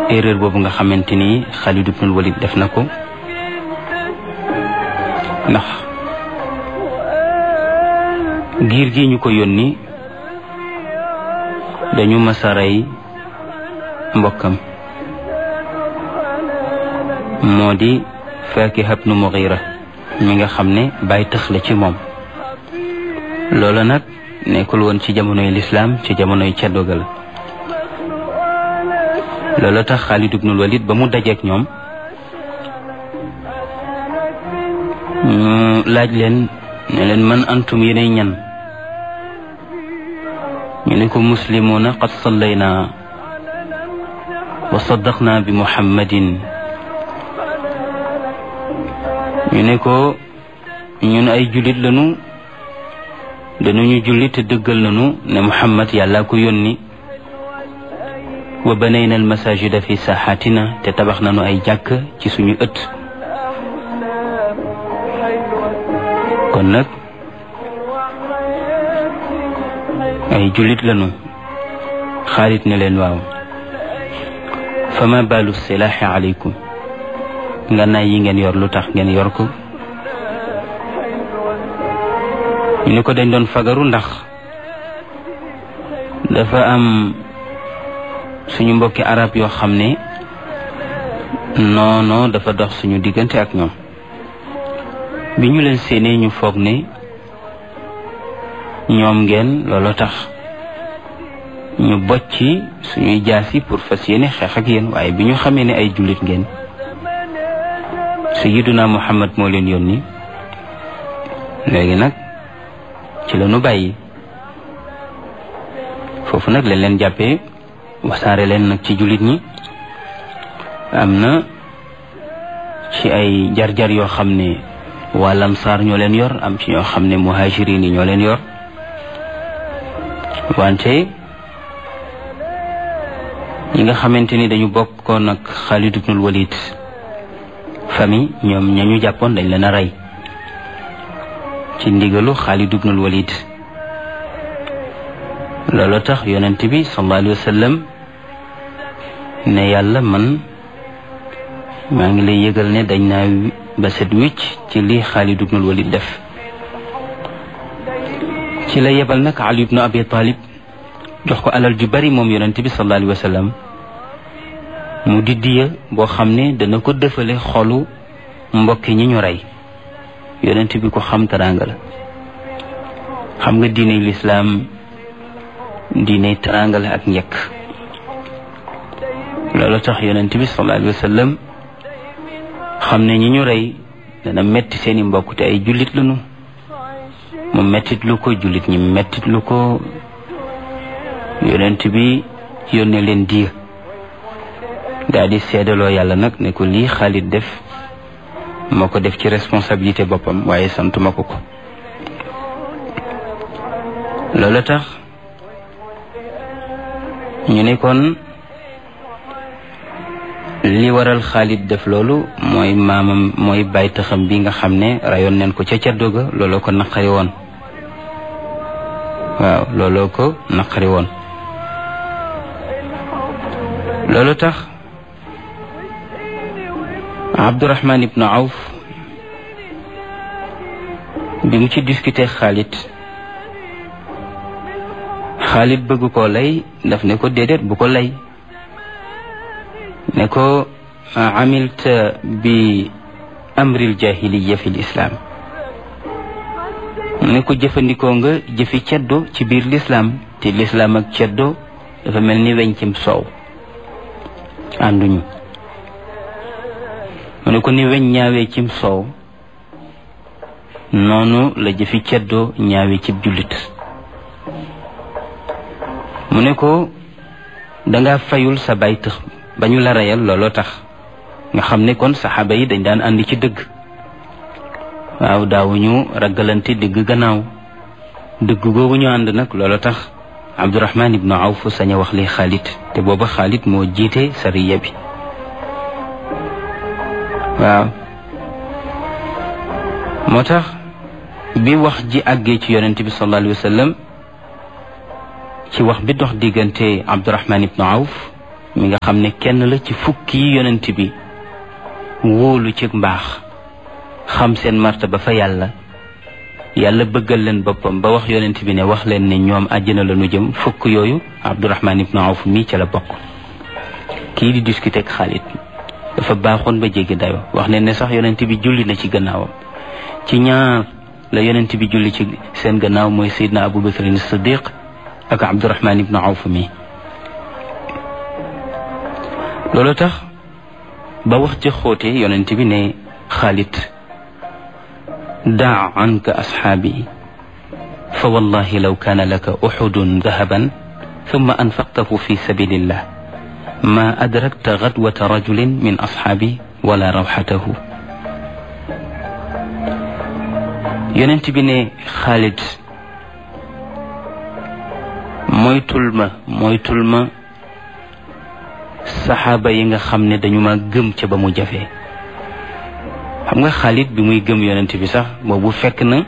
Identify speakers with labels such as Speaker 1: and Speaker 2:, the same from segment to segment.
Speaker 1: erreur boobu nga xamante ni Xaalid ibnul Walid def na ko, ndax giir gi ñu ko yónni dañu mas a rey mbokkam, moo di Faakiha ibnu Mughira mi nga xam ne bàyyi tëx la ci moom. loola nag nekkul woon ci jamonoy lislaam, ci jamonoy ceddo ga la. loola tax Xaalid ibnul Walid ba mu dajeek ñoom ñu laaj leen ne leen man antum yéenay ñan. ñu ne ko muslimuuna qad sallayna wa saddaqna bi muhammadin. ñu ne ko ñun ay jullit lañu, dañuñu jullit te dëggal nañu ne muhammad yàlla ko yónni. wa banayna al masajida fi saaxaatina, te tabax nañu ay jàkk ci suñu ëtt. kon nag ay jullit lañu. Xaalid ne leen waaw, fa ma baalu silaaxi aleykum, ngànnaay yi ngeen yor lu tax ngeen yor ko. ñu ne ko dañ doon fagaru ndax dafa am suñu mbokki arab yoo xam ne noono dafa dox suñu diggante ak ñoom. bi ñu leen séenee ñu foog ne ñoom ngeen, loolu tax ñu bocci suñuy jaasi pour fas yéene xeex ak yéen. waaye bi ñu xamee ne ay jullit ngeen, sayyiduna Muhammad moo leen yónni, léegi nag ci la ñu bàyyi. foofu nag lañ leen jàppee, wasaare leen nag ci jullit ñi. am na ci ay jar-jar yoo xam ne waa Ansaar ñoo leen yor, am ci ñoo xam ne muhajirin yi ñoo leen yor. wante ñi nga xamante ni dañu bokkoon ak Xaalid ibnul Walid famille, ñoom ña ñu jàppoon dañ leen a rey ci ndigalu Xaalid ibnul Walid. loolu tax yonent bi sallallahu alayhi wa sallam ne yàlla man maa ngi lay yëgal ne dañ naa ba set wicc ci lii Xaalid ibnul Walid def. ci la yebal nag Ali ibnu Abi Talib jox ko alal ju bari moom yonent bi sallallahu alayhi wa sallam, mu di diya boo xam ne dana ko dëfale xolu mbokki ñi ñu rey. yonent bi ko xam teraanga la. xam nga diiney lislaam diiney teraanga la ak njëkk. loolu tax yonent bi sallallahu alayhi wa sallam xam ne ñi ñu rey dana metti seeni mbokk te ay jullit lañu. mu mettit lu ko, jullit ñi mettit lu ko. yonent bi yónnee leen diya, daal di seedaloo yàlla nag ne ko lii Xaalid def moo ko def ci responsabilité boppam, waaye santuma ko ko. loolu tax ñu ne kon li waral Xaalid def loolu mooy maamam, mooy bàyyi taxam bi nga xam ne rayoon nañ ko ca caddo ga. looloo ko naqari woon. waaw, looloo ko naqari woon. loolu tax Abdurahman ibnu Awf bi mu ci discuter Xaalid bëgg koo lay, daf ne ko déedéet bu ko lay, ne ko amilta bi amril jahiliya fi lislaam, ne ko jëfandikoo nga jëfi ceddo ci biir lislaam, te lislaam ak ceddo dafa mel ni weñ cim soow, ànduñu. mu ne ko ni weñ ñaawee cim soow, noonu la jëfi ceddo ñaawee cib jullit. mu ne ko danga fayul sa bay tëx ba ñu la reyal, looloo tax nga xam ne kon saxaaba yi dañ daan àndi ci dëgg. waaw, daawuñu ragalante dëgg gannaaw. dëgg googu ñu ànd nag, looloo tax Abdurahman ibnu Awf sañ a wax li Xaalid, te booba Xaalid moo jiite sariya bi. waaw, moo tax bi wax ji àggee ci yonent bi sallallahu alayhi wa sallam, ci wax bi dox diggante Abdurahman ibnu Awf mi nga xam ne kenn la ci fukki yi yonent bi wóolu ci mbaax xam seen martaba fa yàlla bëggal leen boppam ba wax yonent bi ne wax leen ne ñoom àjjana la ñu jëm fukk yooyu Abdurahman ibn Awf mii ca la bokk. kii di discuter ak Xaalid dafa baaxoon ba jéggi dayo wax ne sax yonent bi julli na ci gannaawam. ci ñaar la yonent bi julli ci seen gannaaw mooy Seydina Abu Bakr as-Siddiq ak Abdurahman ibn Awf mii. loolu tax ba wax ca xóote yonent bi ne Xaalid daa anka asxaabi fa wallahi law kaana laka uxudun dahaban thumma anfaqtahu fi sabilillah ma adrakta gadwata rajulin min asxaabi wala rawxatahu. yonent bi ne Xaalid moytul ma saxaaba yi nga xam ne dañu ma gëm ca ba mu jafee. xam nga Xaalid bi muy gëm yonent bi sax boobu fekk na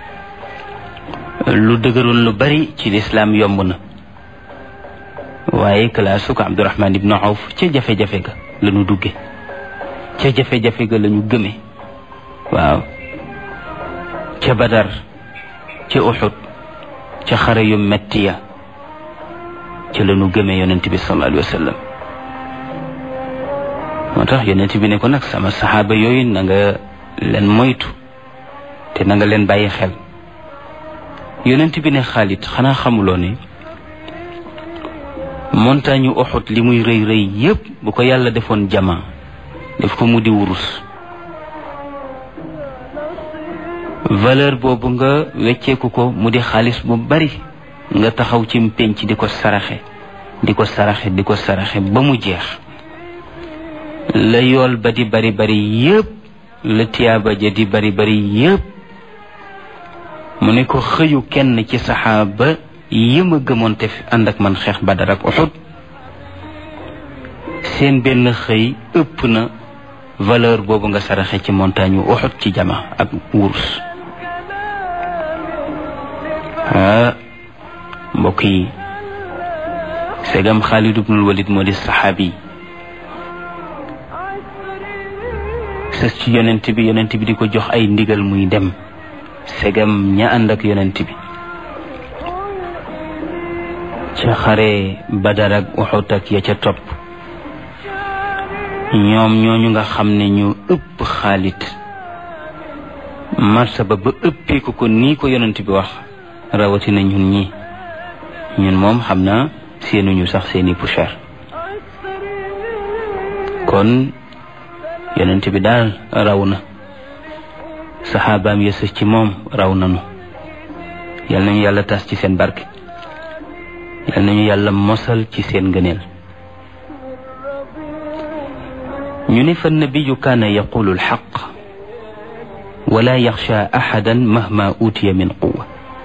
Speaker 1: lu dëgëroon lu bari ci lislaam yomb na waaye kalaasu ko Abdurahman ibn Awf ca jafe-jafe ga la ñu dugge ca jafe-jafe ga la ñu gëme waaw ca Badar ca Uhud ca xare yu metti ya ca la ñu gëme yonent bi sallallahu alayhi wa sallam. moo tax yonent bi ne ko nag sama saxaaba yooyu na nga leen moytu te na nga leen bàyyi xel. yonent bi ne Xaalid xanaa xamuloo ne montagne Uhud li muy rëy rëy yépp bu ko yàlla defoon jama def ko mu di wurus valeur boobu nga wecceeku ko mu di xaalis bu bari nga taxaw ci penc di ko saraxe ba mu jeex la yool ba di bari bari yépp la tiyaaba ja di bari bari yépp mu ne ko xëyu kenn ci saxaaba yi ma gëmoon te ànd ak man xeex Badar ak Uhud seen benn xëy ëpp na valeur boobu nga saraxe ci montagne yu Uhud ci jama ak wurus. mbokk yi segam Xaalid ibnul Walid moo di saxaabi sës ci yonent bi di ko jox ay ndigal muy dem segam ña ànd ak yonent bi ca xare Badar ak Uhud ak ya ca topp ñoom ñooñu nga xam ne ñu ëpp Xaalid martaba ba ëppee ko nii ko yonent bi wax rawatina ñun moom xam naa seenuñu sax seeni poussière kon yonent bi daal raw na saxaabaam ya sës ci moom raw nanu yal nañu yàlla tas ci seen barke yal nañu yàlla mosal ci seen ngëneel. ñu ne fa nabiyu kaana yaqulu alxaq wala yaxsha axadan mahma utiya min quwa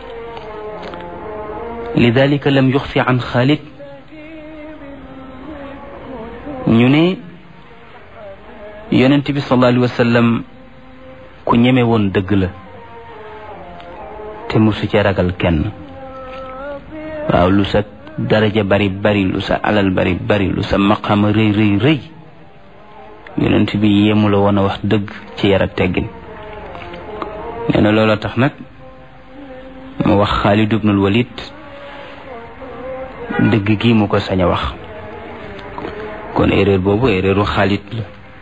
Speaker 1: lidalika lam yuxfi an Xaalid. ñu ne yonent bi sallallahu alayhi wa sallam ku ñeme woon dëgg la te musu ci ragal kenn. waaw lu sa daraja bari bari lu sa alal bari bari lu sa maqaama rëy rëy rëy yonent bi yéemu la woon a wax dëgg ci yar ak teggin. nee na looloo tax nag mu wax Xaalid ibnul Walid dëgg gi mu ko sañ a wax. kon erreur boobu erreuru Xaalid la.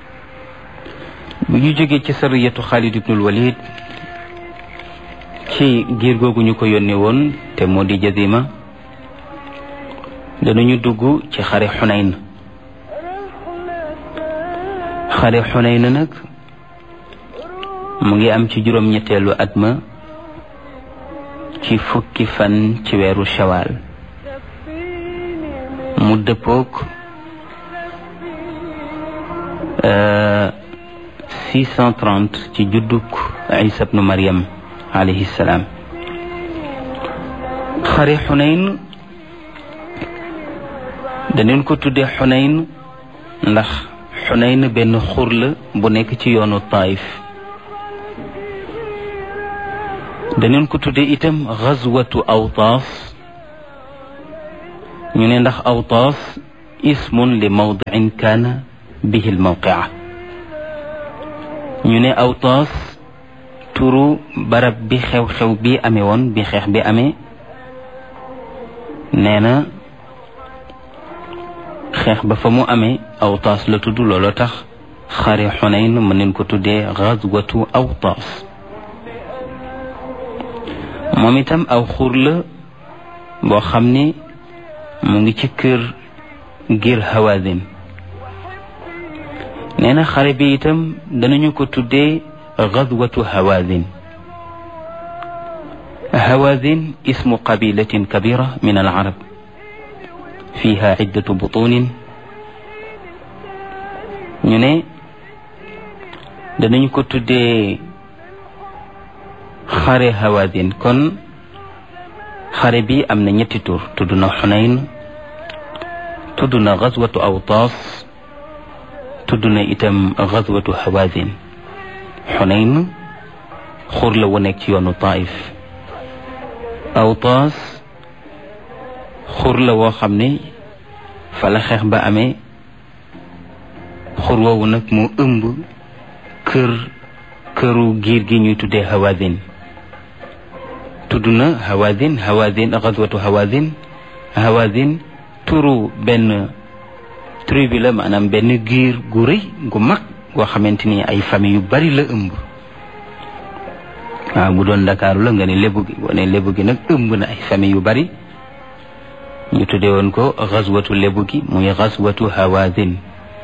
Speaker 1: bu ñu jógee ci sariyatu Xaalid ibnul Walid ci giir googu ñu ko yónnee woon te moo di Jazima danañu dugg ci xare Xunayn. xare Xunayn nag mu ngi am ci juróom-ñetteelu at ma ci fukki fan ci weeru Shawaal mu dëppook 630 ci judduk Isa ibnu Maryam alayhi salaam. xare Xunayn daneen ko tuddee Xunayn ndax Xunayn benn xur la bu nekk ci yoonu Taif. daneen ko tuddee itam xazwatu Awtaas ñu ne ndax Awtaas ismun li mawdicin kaana bihi almawqia. ñu ne Awtaas turu barab bi xew-xew bi amee woon, bi xeex bi amee. nee na xeex ba fa mu amee Awtaas la tudd, looloo tax xare Xunayn mën nañ ko tuddee gazwatu Awtaas. moom itam aw xur la boo xam ne mu ngi ci giir Hawazin. nee na xare bi itam danañu ko tuddee gazwatu Hawazin. Hawazin ismu qabilatin kabira min al-arab fiha iddatu butunin. ñu ne danañu ko tuddee xare Hawazin. kon xare bi am na ñetti tur, tudd na Xunayn, tudd na gazwatu Awtaas, tudd na itam gazwatu Hawazin. Xunayn xur la wu nekk ci yoonu Taif. Awtaas xur la woo xam ne fa la xeex ba amee. xur woowu nag moo ëmb këru giir gi ñuy tuddee Hawazin. tudd na Hawazin, gazwatu Hawazin. Hawazin turu benn tribu la, maanaam benn giir gu rëy gu mag goo xamante ni ay famille yu bari la ëmb. waaw bu doon Ndakaaru la nga ne lébu gi, boo ne lébu gi nag ëmb na ay famille yu bari. ñu tuddee woon ko gazwatu lébu gi, muy gazwatu Hawazin.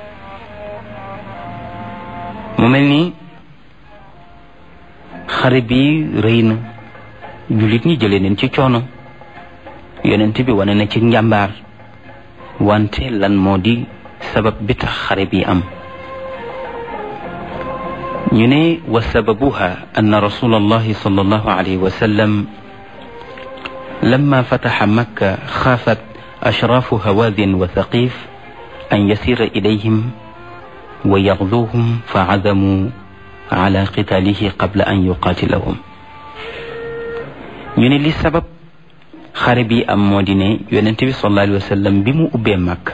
Speaker 1: mu mel ni xare bi rëy na, jullit ñi jëlee neen ci coono, yonent bi wane na ci njàmbaar. wante lan moo di sabab bi tax xare bi am? ñu ne wa sababuha anna rasulallahi sallallahu alayhi wa sallam lamma fataxa makka xaafat ashraafu Hawazin wa Thaqif an yasira ilayhim wa yaxduuhum fa azamu ala qitaalihi qabla an yuqaatilahum. ñu ne li sabab xare bi am moo di ne yonent bi sallallahu alayhi wa sallam bi mu ubbee Makka,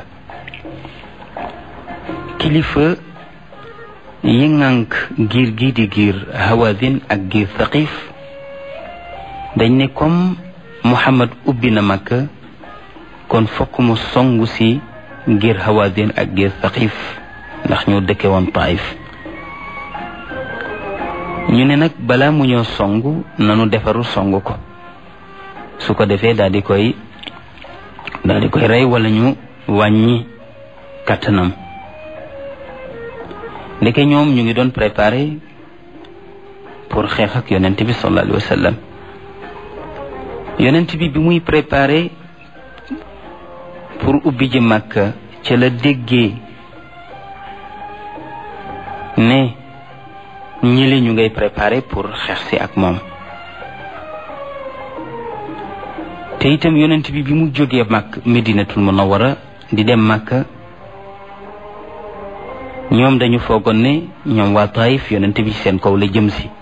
Speaker 1: kilifa yi ŋànk giir gi di giir Hawazin ak giir Thaqif dañ ne comme Muhammad ubbi na Makka, kon fokk mu songu si giir Hawazin ak giir Thaqif ndax ñoo dëkke woon Taif. ñu ne nag balaa mu ñoo songu nanu defaru songu ko, su ko defee daal di koy rey wala ñu wàññi kàttanam. ndeke ñoom ñu ngi doon préparé pour xeex ak yonent bi sallallahu alayhi wa sallam. yonent bi muy préparé pour ubbi ji Makka ca la déggee ne ñili ñu ngay préparé pour xeex si ak moom. te itam yonent bi mu jógee Makka Medinatul Munawwara di dem Makka, ñoom dañu foogoon ne ñoom waa Taif yonent bi seen kaw la jëm si.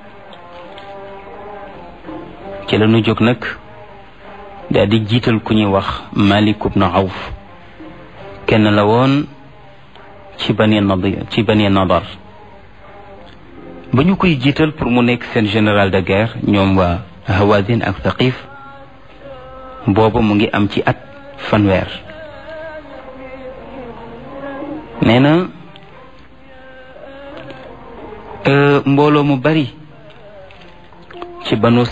Speaker 1: ci la ñu jóg nag daal di jiital ku ñuy wax Malik ibn Awf, kenn la woon ci Bani Nadar. ba ñu koy jiital pour mu nekk seen général de guerre, ñoom waa Hawazin ak Thaqif, booba mu ngi am ci at fanweer. nee na mbooloo mu bari ci banu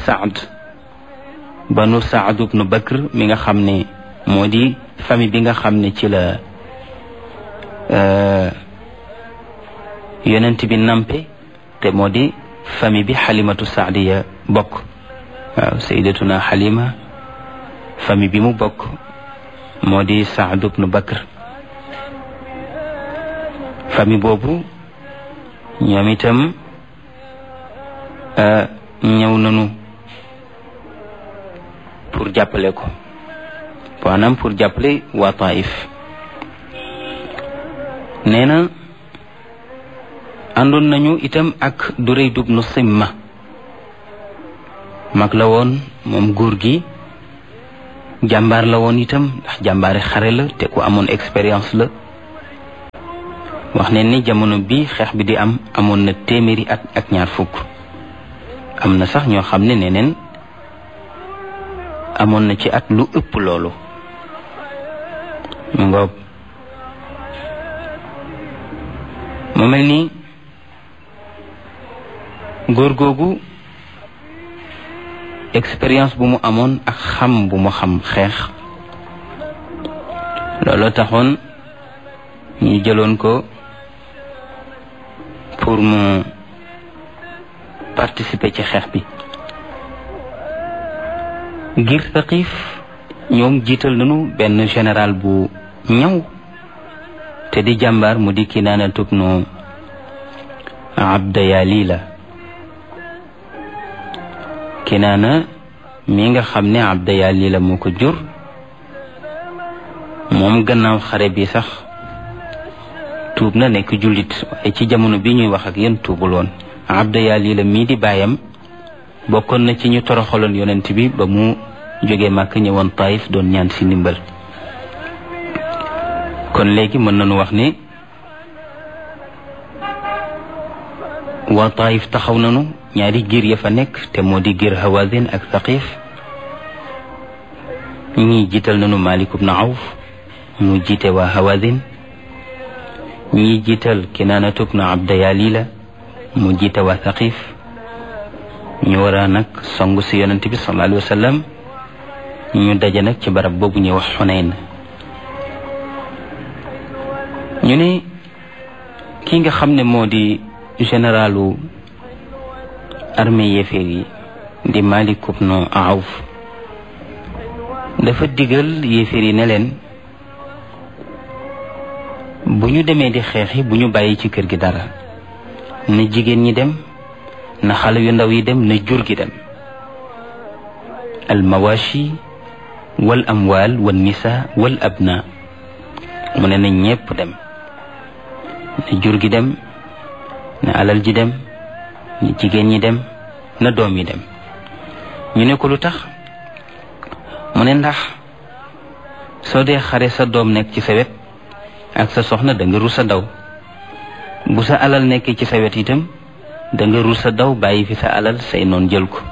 Speaker 1: Saad ibnu Bakr mi nga xam ne moo di famille bi nga xam ne ci la yonent bi nampe, te moo di famille bi Xalimatu Saadiya bokk. waaw sayyidatuna Xalima famille bi mu bokk moo di Saad ibnu Bakr. famille boobu ñoom itam ñëw nañu pour jàppale ko, maanaam pour jàppale waa Taif. nee na àndoon nañu itam ak Durayd ibnu Simma, mag la woon moom góor gi, jàmbaar la woon itam ndax jàmbaari xare la te ku amoon expérience la. wax ne ni jamono bi xeex bi di am amoon na téeméeri at ak ñaar fukk. am na sax ñoo xam ne neneen amoon na ci at lu ëpp loolu. mu ngoog mu mel ni góor googu expérience bu mu amoon ak xam bu mu xam xeex looloo taxoon ñu jëloon ko pour mu participer ci xeex bi. ngir Saqiif ñoom jiital nañu benn général bu ñaw te di jàmbaar mu di Kinaana tubnu Abda Yalila. Kinaana mi nga xam ne Abda Yalila moo ko jur moom gannaaw xare bi sax tuub na nekk jullit waaye ci jamono bi ñuy wax ak yéen tuubul woon. Abda Yalila mii di baayam bokkoon na ci ñu toroxaloon yonent bi ba mu jógee Màkk ñëwoon Taïf doon ñaan ci ndimbal. kon léegi mën nañu wax ne waa Taïf taxaw nañu ñaari giir ya fa nekk te moo di giir Hawazin ak Saqiif. ñii jiital nañu Malik ibn Awf mu jiite waa Hawazin. ñii jiital Kinaana ibn Abda Yalila mu jiite waa Saqiif. ñu war a nag songu si yonent bi sallallahu alayhi wa sallam. ñu daje nag ci barab boobu ñuy wax Xunayn. ñu ne ki nga xam ne moo di généralu armée yéeféer yi di Malik ibn Awf dafa digal yéeféer yi ne leen bu ñu demee di xeexi bu ñu bàyyi ci kër gi dara, na jigéen ñi dem, na xale yu ndaw yi dem, na jur gi dem. al mawashi wal amwal wal nisa wal abna, mu ne na ñépp dem, na jur gi dem, na alal ji dem, na jigéen ñi dem, na doom yi dem. ñu ne ko lu tax? mu ne ndax soo dee xare sa doom nekk ci sa wet ak sa soxna da nga rus a daw, bu sa alal nekkee ci sa wet itam da nga rus a daw bàyyi fi sa alal say noon jël ko.